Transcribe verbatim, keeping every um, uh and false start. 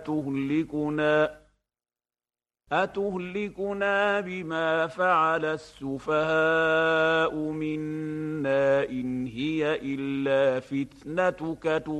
أتهلكنا أتهلكنا بما فعل السفهاء منا إن هي إلا فتنتك